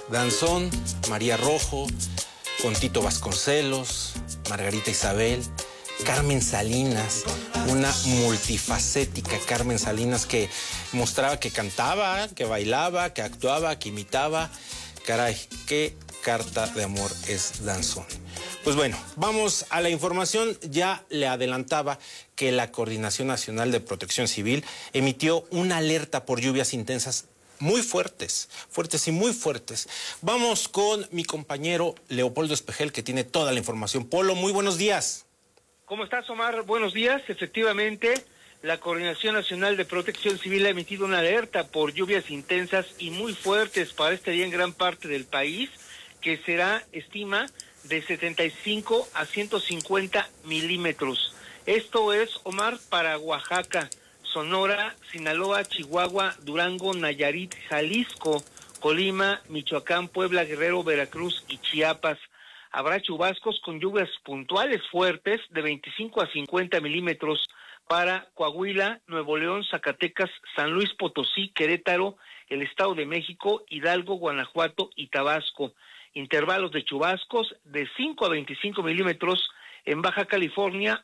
Danzón, María Rojo, con Tito Vasconcelos, Margarita Isabel, Carmen Salinas, una multifacética Carmen Salinas que mostraba que cantaba, que bailaba, que actuaba, que imitaba. Caray, qué carta de amor es Danzón. Pues bueno, vamos a la información. Ya le adelantaba que la Coordinación Nacional de Protección Civil emitió una alerta por lluvias intensas muy fuertes y muy fuertes. Vamos con mi compañero Leopoldo Espejel, que tiene toda la información. Polo, muy buenos días. ¿Cómo estás, Omar? Buenos días. Efectivamente, la Coordinación Nacional de Protección Civil ha emitido una alerta por lluvias intensas y muy fuertes para este día en gran parte del país, que será, estima, de 75 a 150 milímetros. Esto es, Omar, para Oaxaca, Sonora, Sinaloa, Chihuahua, Durango, Nayarit, Jalisco, Colima, Michoacán, Puebla, Guerrero, Veracruz y Chiapas. Habrá chubascos con lluvias puntuales fuertes de 25 a 50 milímetros para Coahuila, Nuevo León, Zacatecas, San Luis Potosí, Querétaro, el Estado de México, Hidalgo, Guanajuato y Tabasco. Intervalos de chubascos de 5 a 25 milímetros en Baja California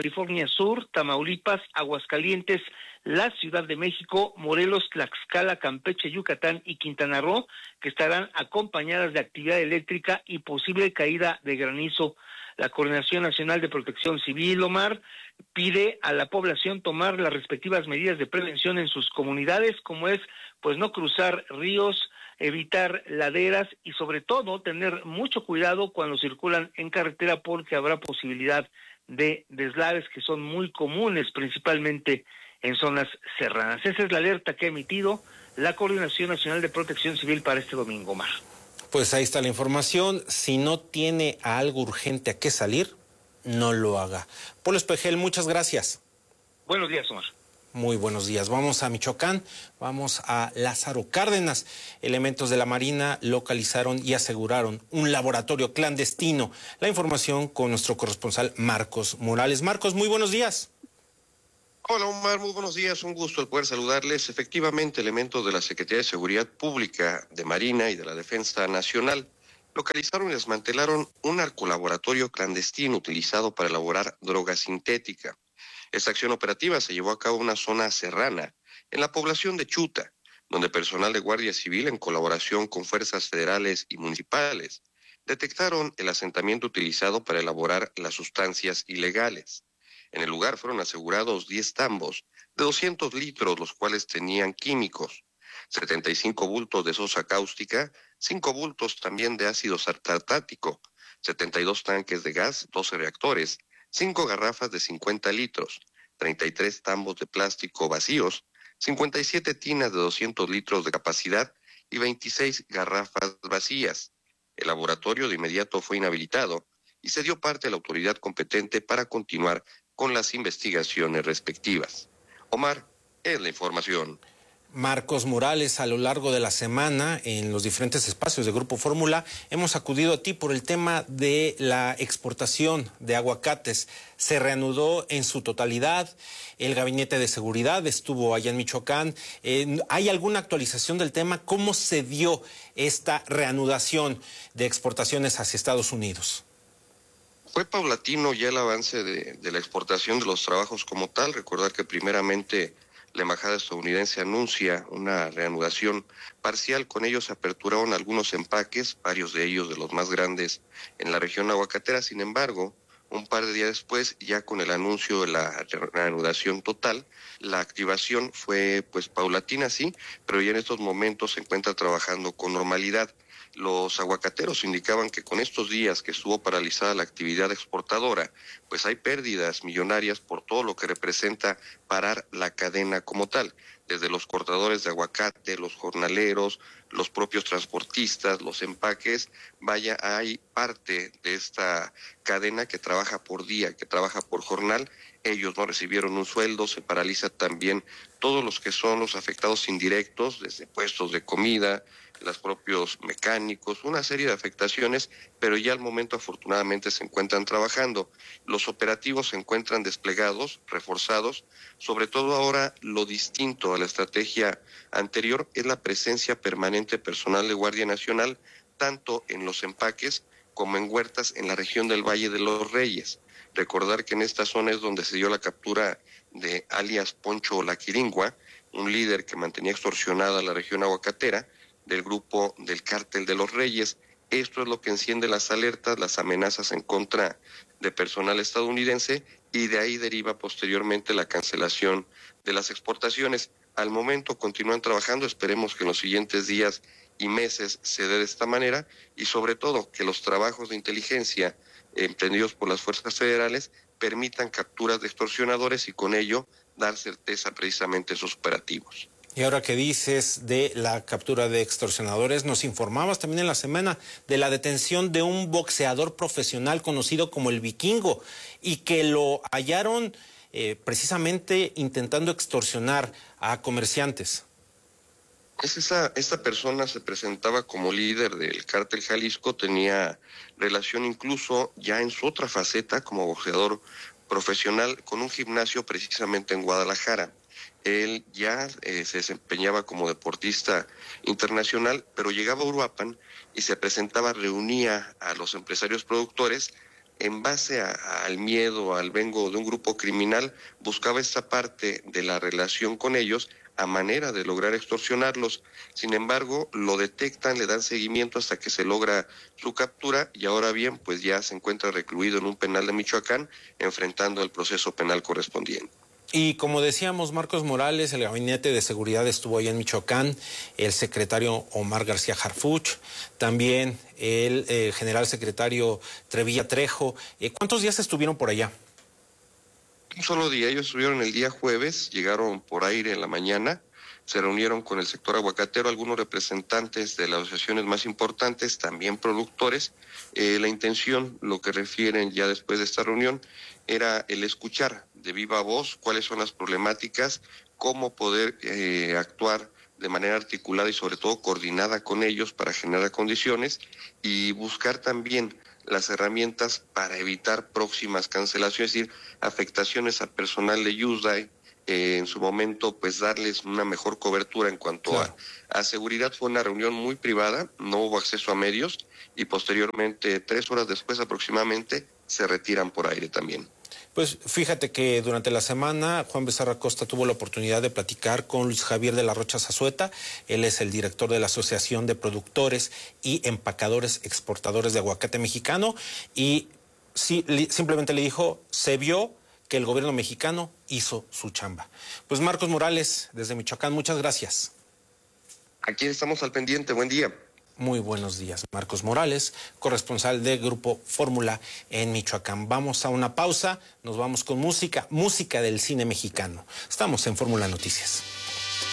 Sur, Tamaulipas, Aguascalientes, la Ciudad de México, Morelos, Tlaxcala, Campeche, Yucatán y Quintana Roo, que estarán acompañadas de actividad eléctrica y posible caída de granizo. La Coordinación Nacional de Protección Civil, Omar, pide a la población tomar las respectivas medidas de prevención en sus comunidades, como es, pues, no cruzar ríos, evitar laderas y sobre todo tener mucho cuidado cuando circulan en carretera, porque habrá posibilidad de deslaves que son muy comunes, principalmente en zonas serranas. Esa es la alerta que ha emitido la Coordinación Nacional de Protección Civil para este domingo, Omar. Pues ahí está la información. Si no tiene a algo urgente a qué salir, no lo haga. Polo Espejel, muchas gracias. Buenos días, Omar. Muy buenos días. Vamos a Michoacán, vamos a Lázaro Cárdenas. Elementos de la Marina localizaron y aseguraron un laboratorio clandestino. La información con nuestro corresponsal Marcos Morales. Marcos, muy buenos días. Hola, Omar, muy buenos días, un gusto el poder saludarles. Efectivamente, elementos de la Secretaría de Seguridad Pública, de Marina y de la Defensa Nacional localizaron y desmantelaron un narcolaboratorio clandestino utilizado para elaborar droga sintética. Esta acción operativa se llevó a cabo en una zona serrana, en la población de Chuta, donde personal de Guardia Civil, en colaboración con fuerzas federales y municipales, detectaron el asentamiento utilizado para elaborar las sustancias ilegales. En el lugar fueron asegurados 10 tambos de 200 litros, los cuales tenían químicos, 75 bultos de sosa cáustica, 5 bultos también de ácido tartático, 72 tanques de gas, 12 reactores, 5 garrafas de 50 litros, 33 tambos de plástico vacíos, 57 tinas de 200 litros de capacidad y 26 garrafas vacías. El laboratorio de inmediato fue inhabilitado y se dio parte a la autoridad competente para continuar con las investigaciones respectivas. Omar, es la información. Marcos Morales, a lo largo de la semana, en los diferentes espacios de Grupo Fórmula, hemos acudido a ti por el tema de la exportación de aguacates. Se reanudó en su totalidad, el Gabinete de Seguridad estuvo allá en Michoacán. ¿Hay alguna actualización del tema? ¿Cómo se dio esta reanudación de exportaciones hacia Estados Unidos? Fue paulatino ya el avance de la exportación de los trabajos como tal. Recordar que primeramente la embajada estadounidense anuncia una reanudación parcial. Con ellos se aperturaron algunos empaques, varios de ellos de los más grandes en la región aguacatera. Sin embargo, un par de días después, ya con el anuncio de la reanudación total, la activación fue pues paulatina, sí, pero ya en estos momentos se encuentra trabajando con normalidad. Los aguacateros indicaban que con estos días que estuvo paralizada la actividad exportadora, pues hay pérdidas millonarias por todo lo que representa parar la cadena como tal, desde los cortadores de aguacate, los jornaleros, los propios transportistas, los empaques. Vaya, hay parte de esta cadena que trabaja por día, que trabaja por jornal. Ellos no recibieron un sueldo, se paraliza también todos los que son los afectados indirectos, desde puestos de comida, los propios mecánicos, una serie de afectaciones, pero ya al momento afortunadamente se encuentran trabajando. Los operativos se encuentran desplegados, reforzados, sobre todo ahora lo distinto a la estrategia anterior es la presencia permanente personal de Guardia Nacional, tanto en los empaques como en huertas en la región del Valle de los Reyes. Recordar que en esta zona es donde se dio la captura de alias Poncho La Quiringua, un líder que mantenía extorsionada la región aguacatera del grupo del Cártel de los Reyes. Esto es lo que enciende las alertas, las amenazas en contra de personal estadounidense y de ahí deriva posteriormente la cancelación de las exportaciones. Al momento continúan trabajando, esperemos que en los siguientes días y meses se dé de esta manera y sobre todo que los trabajos de inteligencia emprendidos por las fuerzas federales permitan capturas de extorsionadores y con ello dar certeza precisamente a esos operativos. Y ahora que dices de la captura de extorsionadores, nos informabas también en la semana de la detención de un boxeador profesional conocido como el Vikingo y que lo hallaron precisamente intentando extorsionar a comerciantes. Esta persona se presentaba como líder del Cártel Jalisco, tenía relación incluso ya en su otra faceta como boxeador profesional con un gimnasio precisamente en Guadalajara. Él ya se desempeñaba como deportista internacional, pero llegaba a Uruapan y se presentaba, reunía a los empresarios productores en base al miedo, al vengo de un grupo criminal, buscaba esta parte de la relación con ellos a manera de lograr extorsionarlos. Sin embargo, lo detectan, le dan seguimiento hasta que se logra su captura y ahora bien, pues ya se encuentra recluido en un penal de Michoacán, enfrentando el proceso penal correspondiente. Y como decíamos, Marcos Morales, el Gabinete de Seguridad estuvo allá en Michoacán, el secretario Omar García Harfuch, también el general secretario Trevilla Trejo. ¿Cuántos días estuvieron por allá? Un solo día, ellos estuvieron el día jueves, llegaron por aire en la mañana, se reunieron con el sector aguacatero, algunos representantes de las asociaciones más importantes, también productores. La intención, lo que refieren ya después de esta reunión, era el escuchar de viva voz cuáles son las problemáticas, cómo poder actuar de manera articulada y sobre todo coordinada con ellos para generar condiciones y buscar también las herramientas para evitar próximas cancelaciones, es decir, afectaciones al personal de USDAI, en su momento pues darles una mejor cobertura en cuanto a seguridad. Fue una reunión muy privada, no hubo acceso a medios y posteriormente 3 horas después aproximadamente se retiran por aire también. Pues fíjate que durante la semana Juan Becerra Costa tuvo la oportunidad de platicar con Luis Javier de la Rocha Zazueta. Él es el director de la Asociación de Productores y Empacadores Exportadores de Aguacate Mexicano y sí, simplemente le dijo, se vio que el gobierno mexicano hizo su chamba. Pues Marcos Morales, desde Michoacán, muchas gracias. Aquí estamos al pendiente, buen día. Muy buenos días, Marcos Morales, corresponsal de Grupo Fórmula en Michoacán. Vamos a una pausa, nos vamos con música del cine mexicano. Estamos en Fórmula Noticias.